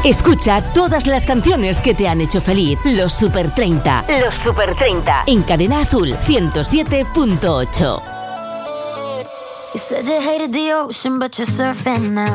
Escucha todas las canciones que te han hecho feliz. Los Super 30. Los Super 30. En Cadena Azul 107.8. You said you hated the ocean, but you're surfing now.